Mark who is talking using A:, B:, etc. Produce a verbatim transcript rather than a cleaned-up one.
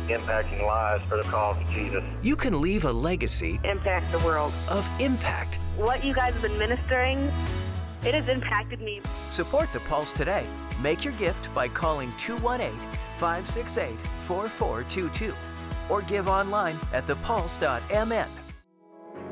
A: impacting lives for the cause of Jesus.
B: You can leave a legacy
C: Impact the world.
B: of impact.
C: What you guys have been ministering, it has impacted me.
B: Support The Pulse today. Make your gift by calling two one eight, five six eight, four four two two or give online at the pulse dot m n.